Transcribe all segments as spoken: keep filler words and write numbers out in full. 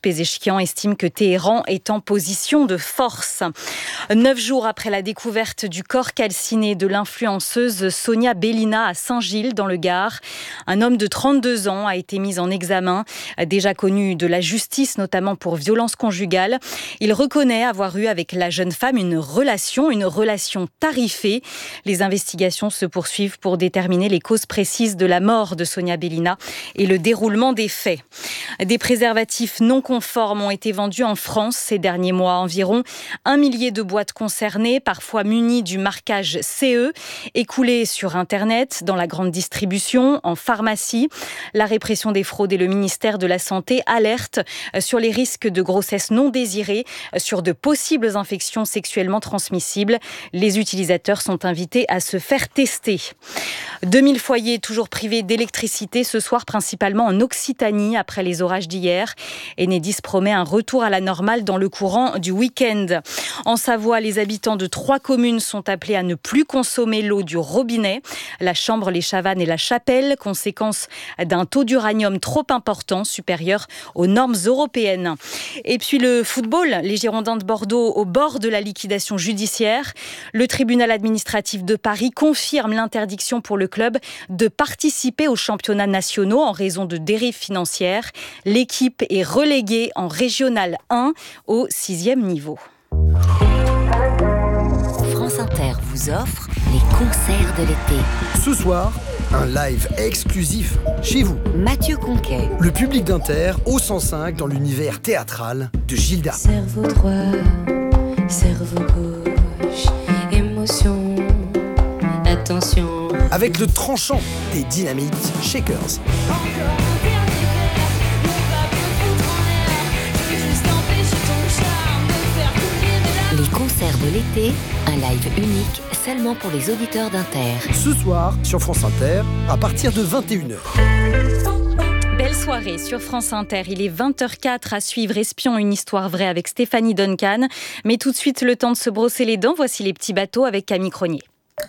Pézeshkian estime que Téhéran est en position de force. Neuf jours après la découverte du corps calciné de l'influenceuse Sonia Bellina à Saint-Gilles dans le Gard, un homme de trente-deux ans a été mis en examen, déjà connu de la justice notamment pour violence conjugale. Il reconnaît avoir eu avec la jeune femme une relation, une relation tarifée. Les investigations se poursuivent pour déterminer les causes précises de la mort de Sonia Bellina et le déroulement des faits. Des préservatifs non conformes ont été vendus en France ces derniers mois. Environ un millier de boîtes concernées, parfois munies du marquage C E, écoulées sur Internet, dans la grande distribution, en pharmacie. La répression des fraudes et le ministère de la Santé alertent sur les risques de grossesse non désirée, sur de possibles infections sexuellement transmissibles. Les utilisateurs sont invités à se faire tester. deux mille foyers toujours privés d'électricité ce soir, principalement en Occitanie, après les orages d'hier. Enedis promet un retour à la normale dans le courant du week-end. En Savoie, les habitants de trois communes sont appelés à ne plus consommer l'eau du robinet. La Chambre, les Chavannes et la Chapelle, conséquence d'un taux d'uranium trop important, supérieur aux normes européennes. Et puis le football, les Girondins de Bordeaux au bord de la liquidation judiciaire. Le tribunal administratif de Paris confirme l'interdiction pour le club de participer aux championnats nationaux en raison de dérives financières. L'équipe est reléguée en Régional un au sixième niveau. France Inter vous offre les concerts de l'été. Ce soir, un live exclusif chez vous. Mathieu Conquet. Le public d'Inter au cent cinq dans l'univers théâtral de Gilda. Cerveau droit, cerveau gauche, émotion, attention. Avec le tranchant des Dynamite Shakers. Les concerts de l'été, un live unique seulement pour les auditeurs d'Inter. Ce soir, sur France Inter, à partir de vingt et une heures. Belle soirée sur France Inter. Il est vingt heures quatre à suivre Espion, une histoire vraie avec Stéphanie Duncan. Mais tout de suite, le temps de se brosser les dents. Voici les petits bateaux avec Camille Cronier.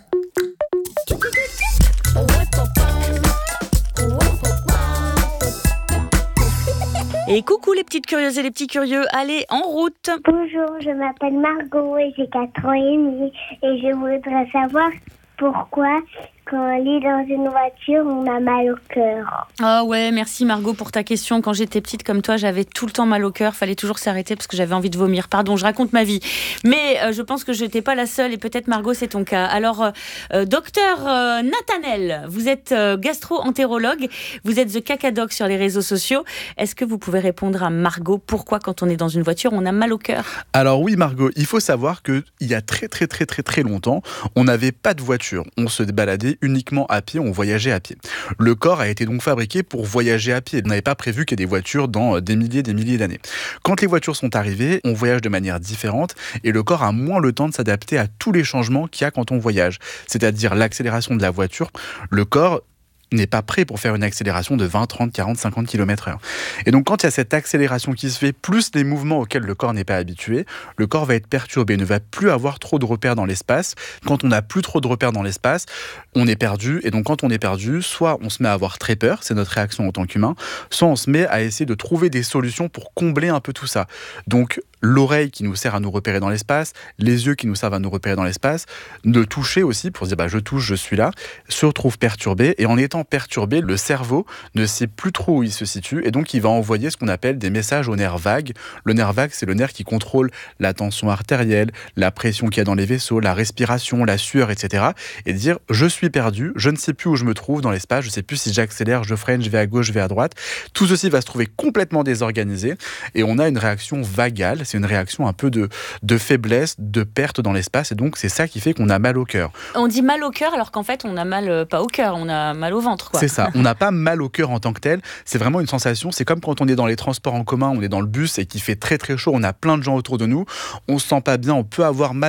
Et coucou les petites curieuses et les petits curieux, allez en route. Bonjour, je m'appelle Margot et j'ai quatre ans et demi et je voudrais savoir pourquoi quand on lit dans une voiture, on a mal au cœur. Ah ouais, merci Margot pour ta question. Quand j'étais petite comme toi, j'avais tout le temps mal au cœur. Fallait toujours s'arrêter parce que j'avais envie de vomir. Pardon, je raconte ma vie. Mais euh, je pense que je n'étais pas la seule et peut-être Margot, c'est ton cas. Alors, euh, docteur euh, Nathanel, vous êtes euh, gastro-entérologue. Vous êtes The Cacadoc sur les réseaux sociaux. Est-ce que vous pouvez répondre à Margot pourquoi quand on est dans une voiture, on a mal au cœur ? Alors oui Margot, il faut savoir qu'il y a très très très très très longtemps, on n'avait pas de voiture. On se baladait uniquement à pied, on voyageait à pied. Le corps a été donc fabriqué pour voyager à pied. On n'avait pas prévu qu'il y ait des voitures dans des milliers des milliers d'années. Quand les voitures sont arrivées, on voyage de manière différente et le corps a moins le temps de s'adapter à tous les changements qu'il y a quand on voyage. C'est-à-dire l'accélération de la voiture. Le corps n'est pas prêt pour faire une accélération de vingt, trente, quarante, cinquante kilomètres heure. Et donc quand il y a cette accélération qui se fait, plus les mouvements auxquels le corps n'est pas habitué, le corps va être perturbé, ne va plus avoir trop de repères dans l'espace. Quand on n'a plus trop de repères dans l'espace, on est perdu. Et donc quand on est perdu, soit on se met à avoir très peur, c'est notre réaction en tant qu'humain, soit on se met à essayer de trouver des solutions pour combler un peu tout ça. Donc l'oreille qui nous sert à nous repérer dans l'espace, les yeux qui nous servent à nous repérer dans l'espace, de toucher aussi pour se dire bah, je touche, je suis là, se retrouve perturbé. Et en étant perturbé, le cerveau ne sait plus trop où il se situe et donc il va envoyer ce qu'on appelle des messages au nerf vague. Le nerf vague, c'est le nerf qui contrôle la tension artérielle, la pression qu'il y a dans les vaisseaux, la respiration, la sueur, et cetera. Et dire je suis perdu, je ne sais plus où je me trouve dans l'espace, je ne sais plus si j'accélère, je freine, je vais à gauche, je vais à droite. Tout ceci va se trouver complètement désorganisé et on a une réaction vagale. C'est une réaction un peu de, de faiblesse, de perte dans l'espace et donc c'est ça qui fait qu'on a mal au cœur. On dit mal au cœur alors qu'en fait on a mal, euh, pas au cœur, on a mal au ventre quoi. C'est ça, on n'a pas mal au cœur en tant que tel, c'est vraiment une sensation, c'est comme quand on est dans les transports en commun, on est dans le bus et qu'il fait très très chaud, on a plein de gens autour de nous, on se sent pas bien, on peut avoir mal à le,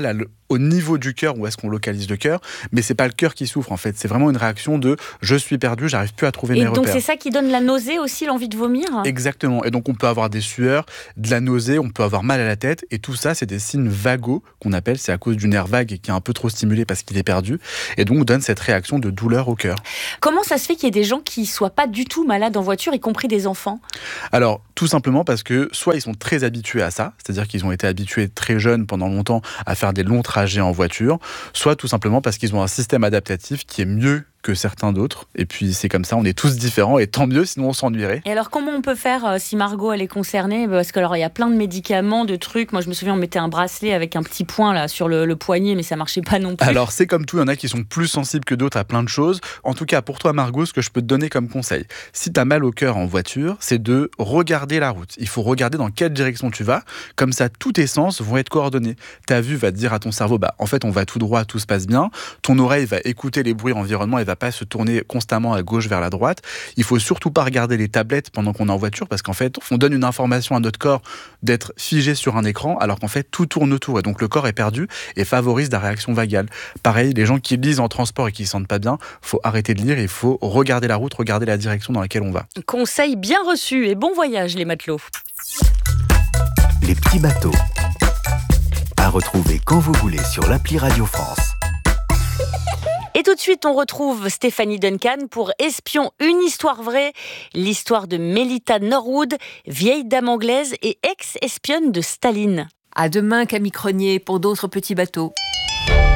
au niveau du cœur, où est-ce qu'on localise le cœur, mais c'est pas le cœur qui souffre en fait, c'est vraiment une réaction de je suis perdu, j'arrive plus à trouver Et mes donc repères. c'est ça qui donne la nausée aussi, l'envie de vomir ? Exactement, et donc on peut avoir des sueurs, de la nausée, on peut avoir mal à la tête, et tout ça c'est des signes vagaux qu'on appelle, c'est à cause du nerf vague qui est un peu trop stimulé parce qu'il est perdu, et donc donne cette réaction de douleur au cœur. Comment ça se fait qu'il y ait des gens qui soient pas du tout malades en voiture, y compris des enfants ? Alors, tout simplement parce que soit ils sont très habitués à ça, c'est-à-dire qu'ils ont été habitués très jeunes pendant longtemps à faire des longs trajets en voiture, soit tout simplement parce qu'ils ont un système adaptatif qui est mieux que certains d'autres. Et puis c'est comme ça, on est tous différents et tant mieux, sinon on s'ennuierait. Et alors comment on peut faire euh, si Margot elle est concernée ? Parce que alors il y a plein de médicaments, de trucs. Moi je me souviens on mettait un bracelet avec un petit point là sur le, le poignet, mais ça marchait pas non plus. Alors c'est comme tout, il y en a qui sont plus sensibles que d'autres à plein de choses. En tout cas pour toi Margot, ce que je peux te donner comme conseil, si tu as mal au cœur en voiture, c'est de regarder la route. Il faut regarder dans quelle direction tu vas, comme ça tous tes sens vont être coordonnés. Ta vue va te dire à ton cerveau, bah en fait on va tout droit, tout se passe bien. Ton oreille va écouter les bruits environnement et va pas se tourner constamment à gauche vers la droite. Il faut surtout pas regarder les tablettes pendant qu'on est en voiture parce qu'en fait, on donne une information à notre corps d'être figé sur un écran alors qu'en fait, tout tourne autour et donc le corps est perdu et favorise la réaction vagale. Pareil, les gens qui lisent en transport et qui se sentent pas bien, faut arrêter de lire, il faut regarder la route, regarder la direction dans laquelle on va. Conseil bien reçu et bon voyage les matelots. Les petits bateaux. À retrouver quand vous voulez sur l'appli Radio France. Et tout de suite, on retrouve Stéphanie Duncan pour Espion, une histoire vraie, l'histoire de Melita Norwood, vieille dame anglaise et ex-espionne de Staline. À demain, Camille Crenier, pour d'autres petits bateaux.